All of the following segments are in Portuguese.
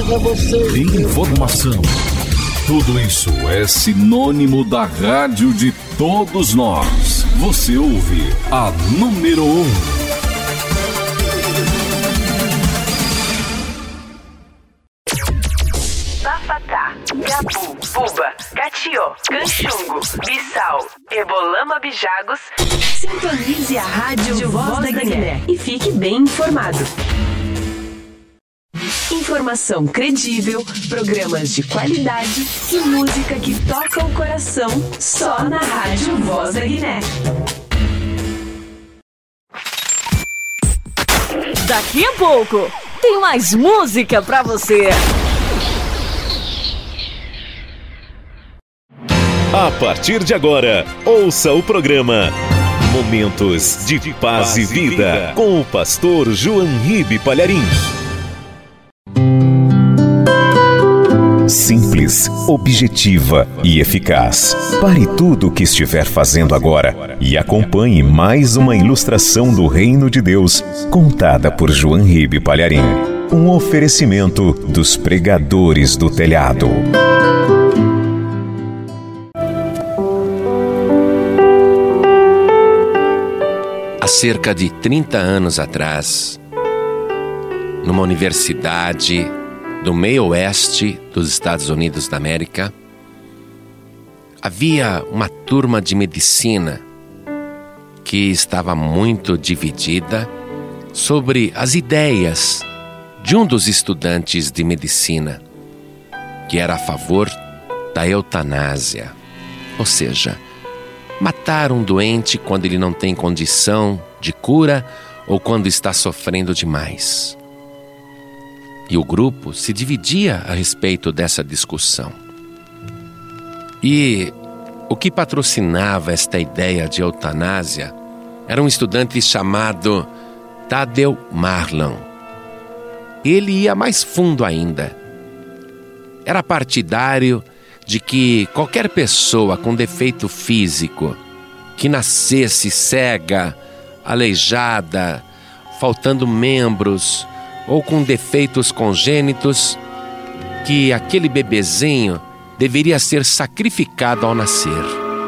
Informação. Tudo isso é sinônimo da rádio de todos nós. Você ouve a número 1. Bafatá, Gabu, Buba, Catió, Canchungo, Bissau, Ebolama, Bijagos. Sintonize a rádio Voz da Guiné e fique bem informado. Informação credível, programas de qualidade e música que toca o coração só na rádio Voz da Guiné. Daqui a pouco tem mais música pra você. A partir de agora, ouça o programa Momentos de Paz e Vida com o pastor João Ribe Palharim. Simples, objetiva e eficaz. Pare tudo o que estiver fazendo agora e acompanhe mais uma ilustração do Reino de Deus, contada por João Ribe Palharim. Um oferecimento dos pregadores do telhado. Há cerca de 30 anos atrás, numa universidade do meio oeste dos Estados Unidos da América, havia uma turma de medicina que estava muito dividida sobre as ideias de um dos estudantes de medicina, que era a favor da eutanásia, ou seja, matar um doente quando ele não tem condição de cura ou quando está sofrendo demais. E o grupo se dividia a respeito dessa discussão. E o que patrocinava esta ideia de eutanásia era um estudante chamado Tadeu Marlon. Ele ia mais fundo ainda. Era partidário de que qualquer pessoa com defeito físico que nascesse cega, aleijada, faltando membros ou com defeitos congênitos, que aquele bebezinho deveria ser sacrificado ao nascer.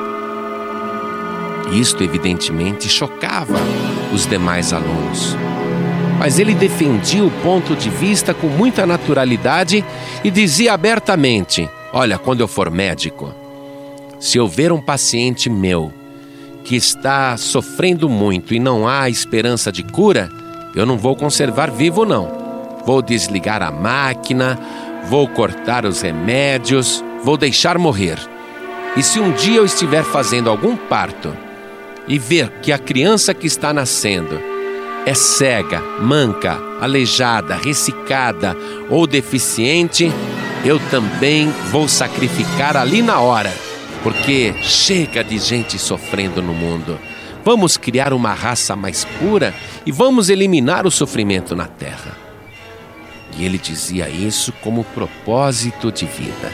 Isto evidentemente chocava os demais alunos. Mas ele defendia o ponto de vista com muita naturalidade e dizia abertamente: olha, quando eu for médico, se eu ver um paciente meu que está sofrendo muito e não há esperança de cura, eu não vou conservar vivo, não. Vou desligar a máquina, vou cortar os remédios, vou deixar morrer. E se um dia eu estiver fazendo algum parto e ver que a criança que está nascendo é cega, manca, aleijada, ressecada ou deficiente, eu também vou sacrificar ali na hora, porque chega de gente sofrendo no mundo. Vamos criar uma raça mais pura e vamos eliminar o sofrimento na terra. E ele dizia isso como propósito de vida.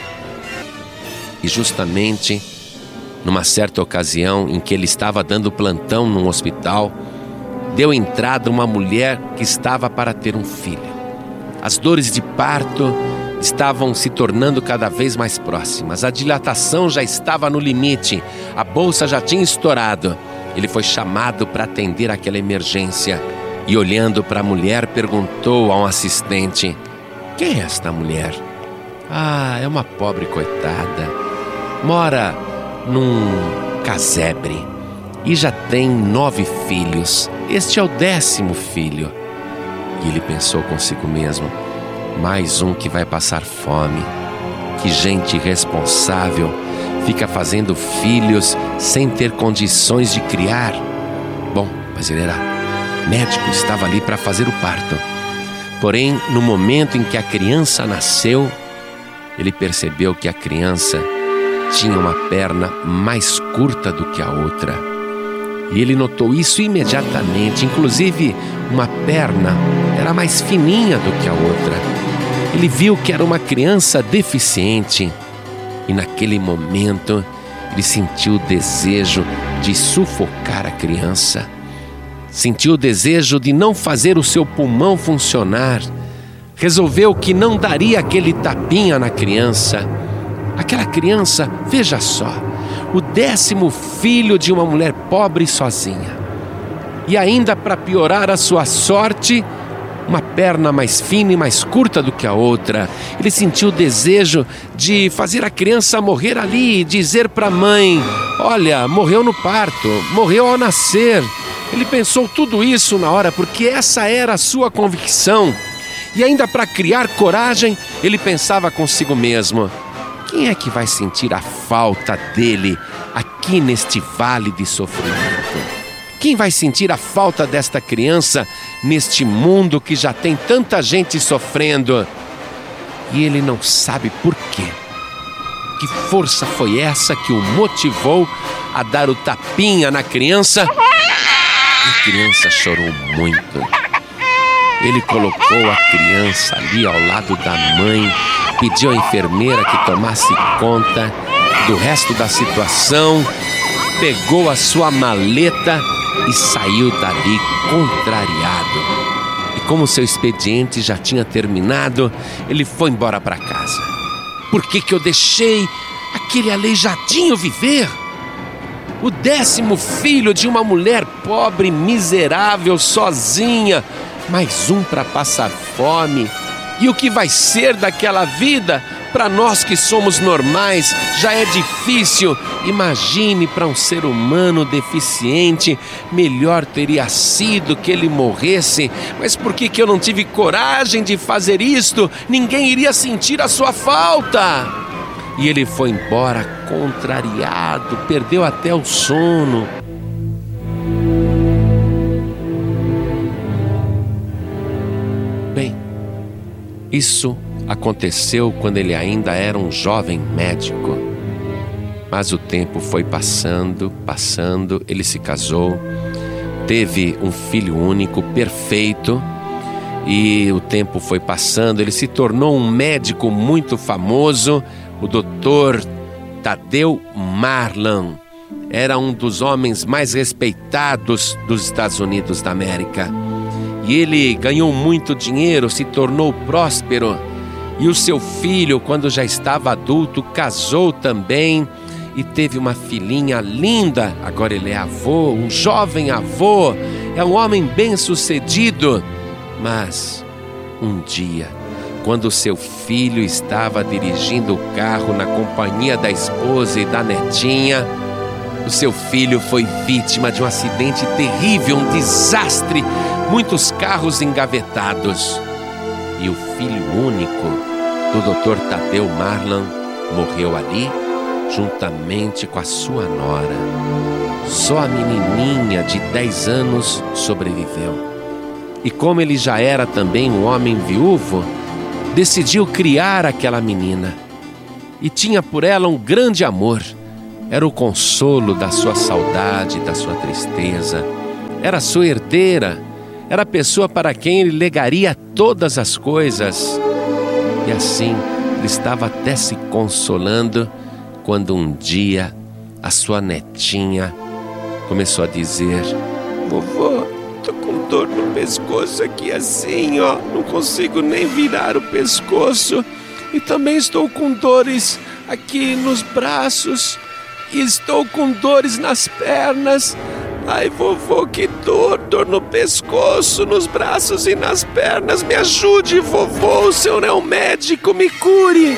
E justamente numa certa ocasião em que ele estava dando plantão num hospital, deu entrada uma mulher que estava para ter um filho. As dores de parto estavam se tornando cada vez mais próximas. A dilatação já estava no limite. A bolsa já tinha estourado. Ele foi chamado para atender aquela emergência. E olhando para a mulher, perguntou a um assistente: quem é esta mulher? Ah, é uma pobre coitada. Mora num casebre e já tem 9 filhos. Este é o 10º filho. E ele pensou consigo mesmo: mais um que vai passar fome. Que gente irresponsável fica fazendo filhos sem ter condições de criar. Bom, mas ele era médico, estava ali para fazer o parto. Porém, no momento em que a criança nasceu, ele percebeu que a criança tinha uma perna mais curta do que a outra. E ele notou isso imediatamente. Inclusive, uma perna era mais fininha do que a outra. Ele viu que era uma criança deficiente. E naquele momento, ele sentiu o desejo de sufocar a criança. Sentiu o desejo de não fazer o seu pulmão funcionar, resolveu que não daria aquele tapinha na criança. Aquela criança, veja só, o 10º filho de uma mulher pobre e sozinha. E ainda para piorar a sua sorte, uma perna mais fina e mais curta do que a outra. Ele sentiu o desejo de fazer a criança morrer ali e dizer para a mãe: olha, morreu no parto, morreu ao nascer. Ele pensou tudo isso na hora porque essa era a sua convicção. E ainda para criar coragem, ele pensava consigo mesmo: quem é que vai sentir a falta dele aqui neste vale de sofrimento? Quem vai sentir a falta desta criança neste mundo que já tem tanta gente sofrendo? E ele não sabe por quê. Que força foi essa que o motivou a dar o tapinha na criança? A criança chorou muito. Ele colocou a criança ali ao lado da mãe, pediu à enfermeira que tomasse conta do resto da situação, pegou a sua maleta e saiu dali contrariado. E como seu expediente já tinha terminado, ele foi embora para casa. Por que eu deixei aquele aleijadinho viver? O 10º filho de uma mulher pobre, miserável, sozinha, mais um para passar fome. E o que vai ser daquela vida? Para nós que somos normais, já é difícil. Imagine para um ser humano deficiente, melhor teria sido que ele morresse. Mas por que eu não tive coragem de fazer isto? Ninguém iria sentir a sua falta. E ele foi embora contrariado, perdeu até o sono. Bem, isso aconteceu quando ele ainda era um jovem médico. Mas o tempo foi passando, ele se casou, teve um filho único, perfeito, e o tempo foi passando, ele se tornou um médico muito famoso, o Dr. Tadeu Marlan. Era um dos homens mais respeitados dos Estados Unidos da América. E ele ganhou muito dinheiro, se tornou próspero. E o seu filho, quando já estava adulto, casou também e teve uma filhinha linda. Agora ele é avô, um jovem avô, é um homem bem-sucedido. Mas um dia, quando seu filho estava dirigindo o carro na companhia da esposa e da netinha, o seu filho foi vítima de um acidente terrível, um desastre, muitos carros engavetados. E o filho único do Dr. Tadeu Marlan morreu ali, juntamente com a sua nora. Só a menininha de 10 anos sobreviveu. E como ele já era também um homem viúvo, decidiu criar aquela menina. E tinha por ela um grande amor. Era o consolo da sua saudade, da sua tristeza. Era sua herdeira. Era a pessoa para quem ele legaria todas as coisas. E assim, ele estava até se consolando quando um dia a sua netinha começou a dizer: vovô, tô com dor no pescoço aqui assim, ó. Não consigo nem virar o pescoço. E também estou com dores aqui nos braços. E estou com dores nas pernas. Ai, vovô, que dor no pescoço, nos braços e nas pernas. Me ajude, vovô, o senhor é um médico, me cure.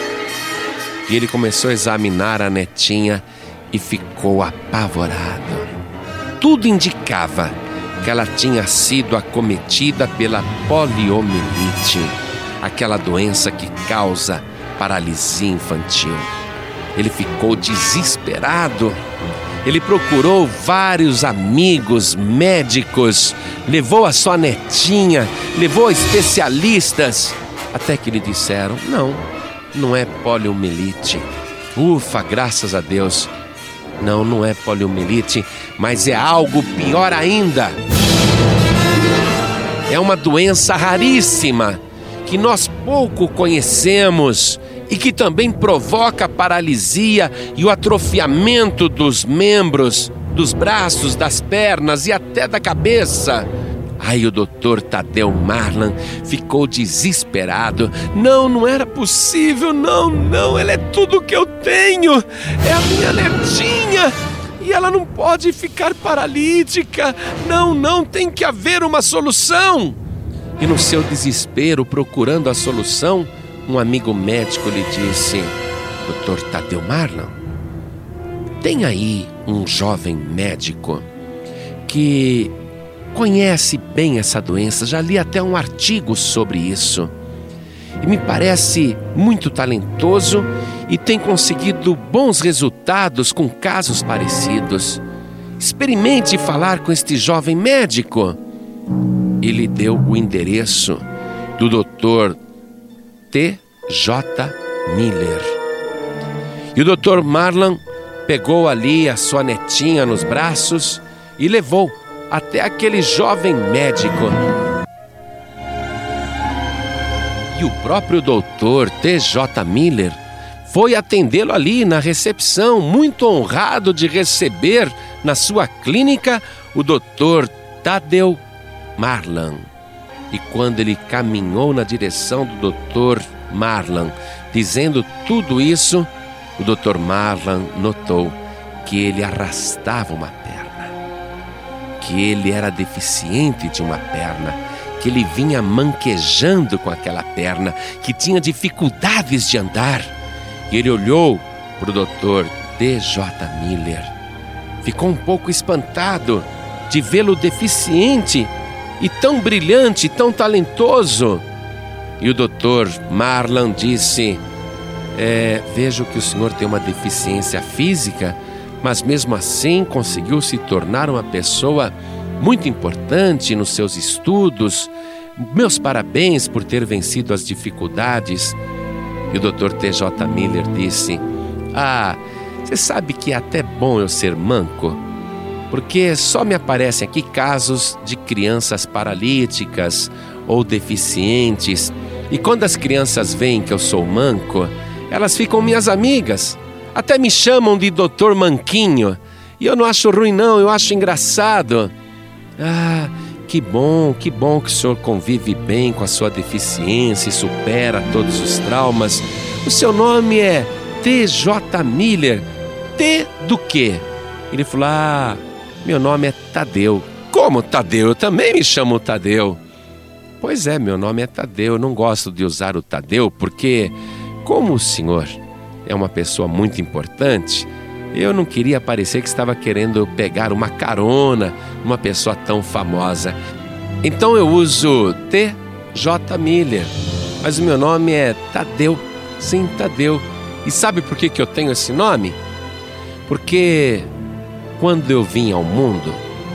E ele começou a examinar a netinha e ficou apavorado. Tudo indicava que ela tinha sido acometida pela poliomielite, aquela doença que causa paralisia infantil. Ele ficou desesperado. Ele procurou vários amigos médicos, levou a sua netinha, levou a especialistas, até que lhe disseram: não é poliomielite. Ufa, graças a Deus. Não é poliomielite, mas é algo pior ainda. É uma doença raríssima, que nós pouco conhecemos e que também provoca paralisia e o atrofiamento dos membros, dos braços, das pernas e até da cabeça. Aí o doutor Tadeu Marlan ficou desesperado. Não era possível, não, ela é tudo que eu tenho, é a minha netinha, e ela não pode ficar paralítica, não, tem que haver uma solução. E no seu desespero, procurando a solução, um amigo médico lhe disse: doutor Tadeu Marlan, tem aí um jovem médico que conhece bem essa doença, já li até um artigo sobre isso, e me parece muito talentoso e tem conseguido bons resultados com casos parecidos. Experimente falar com este jovem médico. Ele deu o endereço do Dr. T.J. Miller. E o Dr. Marlan pegou ali a sua netinha nos braços e levou até aquele jovem médico. E o próprio Dr. T.J. Miller foi atendê-lo ali na recepção, muito honrado de receber na sua clínica o Dr. Tadeu Marlan. E quando ele caminhou na direção do Dr. Marlan, dizendo tudo isso, o Dr. Marlan notou que ele arrastava uma perna, que ele era deficiente de uma perna, que ele vinha manquejando com aquela perna, que tinha dificuldades de andar. E ele olhou para o Dr. T.J. Miller, ficou um pouco espantado de vê-lo deficiente e tão brilhante, tão talentoso. E o Dr. Marlan disse: vejo que o senhor tem uma deficiência física, mas mesmo assim conseguiu se tornar uma pessoa muito importante nos seus estudos. Meus parabéns por ter vencido as dificuldades. E o Dr. T.J. Miller disse: você sabe que é até bom eu ser manco, porque só me aparecem aqui casos de crianças paralíticas ou deficientes, e quando as crianças veem que eu sou manco, elas ficam minhas amigas, até me chamam de Dr. Manquinho, e eu não acho ruim não, eu acho engraçado. Que bom que o senhor convive bem com a sua deficiência e supera todos os traumas. O seu nome é T.J. Miller. T do quê? Ele falou: meu nome é Tadeu. Como Tadeu? Eu também me chamo Tadeu. Pois é, meu nome é Tadeu. Eu não gosto de usar o Tadeu porque, como o senhor é uma pessoa muito importante, eu não queria parecer que estava querendo pegar uma carona numa pessoa tão famosa. Então eu uso T.J. Miller, mas o meu nome é Tadeu. Sim, Tadeu. E sabe por que eu tenho esse nome? Porque quando eu vim ao mundo,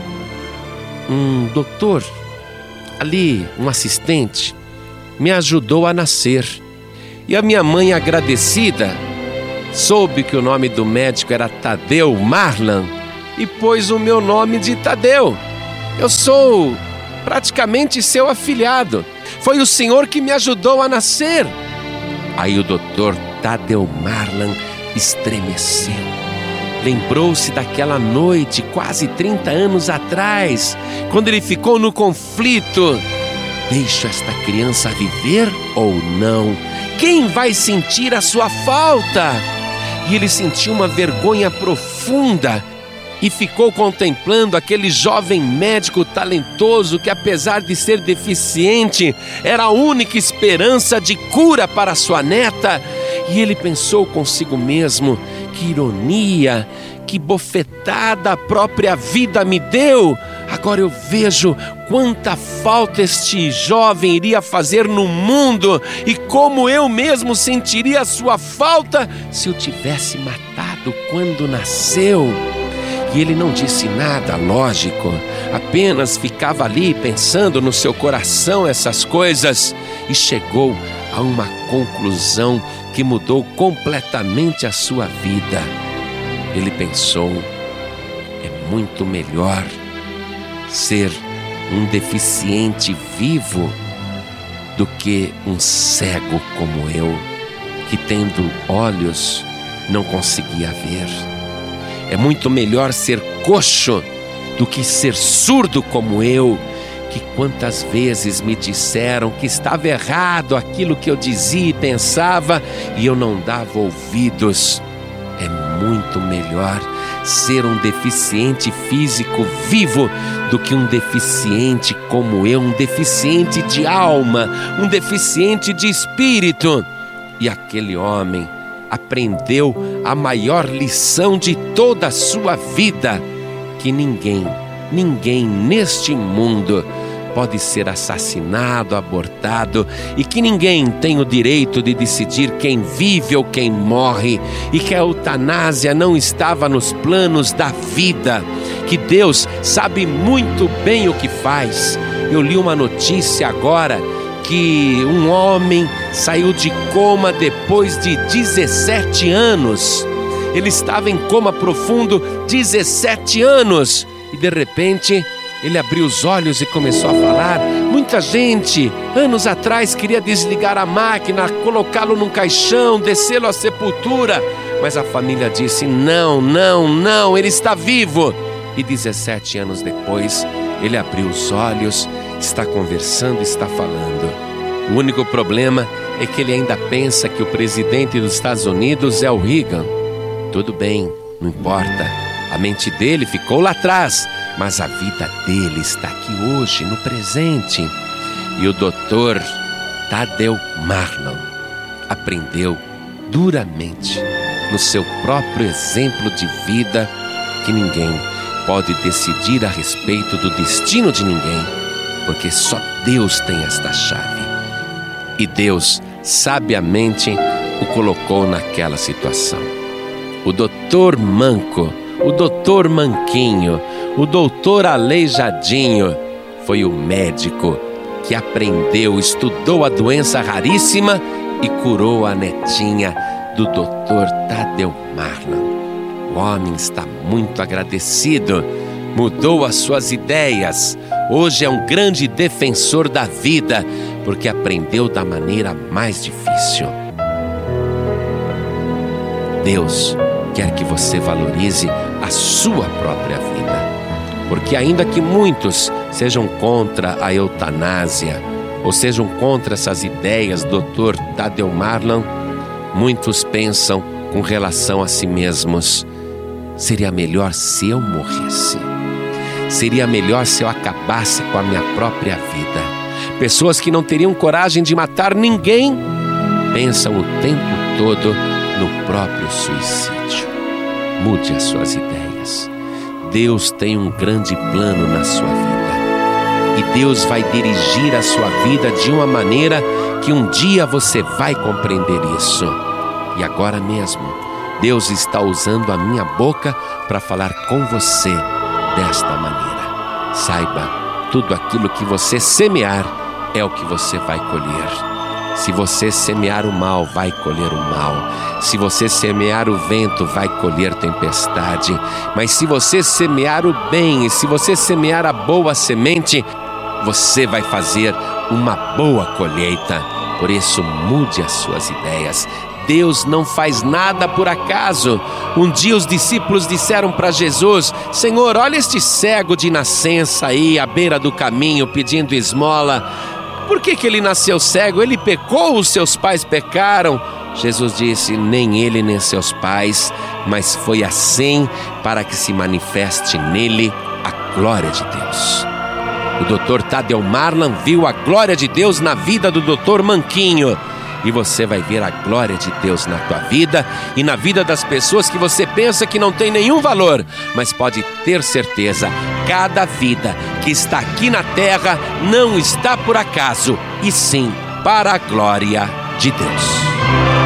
um doutor ali, um assistente, me ajudou a nascer. E a minha mãe, agradecida, soube que o nome do médico era Tadeu Marlan e pôs o meu nome de Tadeu. Eu sou praticamente seu afilhado. Foi o senhor que me ajudou a nascer. Aí o doutor Tadeu Marlan estremeceu. Lembrou-se daquela noite, quase 30 anos atrás, quando ele ficou no conflito: deixo esta criança viver ou não? Quem vai sentir a sua falta? E ele sentiu uma vergonha profunda e ficou contemplando aquele jovem médico talentoso que, apesar de ser deficiente, era a única esperança de cura para sua neta. E ele pensou consigo mesmo: que ironia, que bofetada a própria vida me deu. Agora eu vejo quanta falta este jovem iria fazer no mundo e como eu mesmo sentiria a sua falta se eu tivesse matado quando nasceu. E ele não disse nada, lógico, apenas ficava ali pensando no seu coração essas coisas e chegou a uma conclusão que mudou completamente a sua vida. Ele pensou: é muito melhor ser um deficiente vivo do que um cego como eu, que tendo olhos não conseguia ver. É muito melhor ser coxo do que ser surdo como eu, que quantas vezes me disseram que estava errado aquilo que eu dizia e pensava e eu não dava ouvidos. É muito melhor ser um deficiente físico vivo do que um deficiente como eu, um deficiente de alma, um deficiente de espírito. E aquele homem aprendeu a maior lição de toda a sua vida, que ninguém neste mundo pode ser assassinado, abortado, e que ninguém tem o direito de decidir quem vive ou quem morre, e que a eutanásia não estava nos planos da vida, que Deus sabe muito bem o que faz. Eu li uma notícia agora que um homem saiu de coma depois de 17 anos. Ele estava em coma profundo 17 anos e de repente ele abriu os olhos e começou a falar. Muita gente, anos atrás, queria desligar a máquina, colocá-lo num caixão, descê-lo à sepultura. Mas a família disse, não, ele está vivo. E 17 anos depois, ele abriu os olhos, está conversando, está falando. O único problema é que ele ainda pensa que o presidente dos Estados Unidos é o Reagan. Tudo bem, não importa. A mente dele ficou lá atrás, mas a vida dele está aqui hoje, no presente. E o Dr. Tadeu Marlon aprendeu duramente, no seu próprio exemplo de vida, que ninguém pode decidir a respeito do destino de ninguém, porque só Deus tem esta chave. E Deus, sabiamente, o colocou naquela situação. O doutor Manco, o doutor Manquinho, o doutor Aleijadinho foi o médico que aprendeu, estudou a doença raríssima e curou a netinha do doutor Tadeu Marlon. O homem está muito agradecido, mudou as suas ideias. Hoje é um grande defensor da vida, porque aprendeu da maneira mais difícil. Deus quer que você valorize a sua própria vida, porque ainda que muitos sejam contra a eutanásia, ou sejam contra essas ideias do Dr. Tadeu Marlon, muitos pensam com relação a si mesmos: seria melhor se eu morresse, seria melhor se eu acabasse com a minha própria vida. Pessoas que não teriam coragem de matar ninguém pensam o tempo todo no próprio suicídio. Mude as suas ideias. Deus tem um grande plano na sua vida, e Deus vai dirigir a sua vida de uma maneira que um dia você vai compreender isso. E agora mesmo, Deus está usando a minha boca para falar com você desta maneira. Saiba, tudo aquilo que você semear é o que você vai colher. Se você semear o mal, vai colher o mal. Se você semear o vento, vai colher tempestade. Mas se você semear o bem e se você semear a boa semente, você vai fazer uma boa colheita. Por isso, mude as suas ideias. Deus não faz nada por acaso. Um dia os discípulos disseram para Jesus: Senhor, olha este cego de nascença aí à beira do caminho pedindo esmola. Por que ele nasceu cego? Ele pecou, os seus pais pecaram? Jesus disse: nem ele nem seus pais, mas foi assim para que se manifeste nele a glória de Deus. O Dr. Tadeu Marlon viu a glória de Deus na vida do Dr. Manquinho. E você vai ver a glória de Deus na tua vida e na vida das pessoas que você pensa que não tem nenhum valor. Mas pode ter certeza, cada vida que está aqui na terra não está por acaso, e sim para a glória de Deus.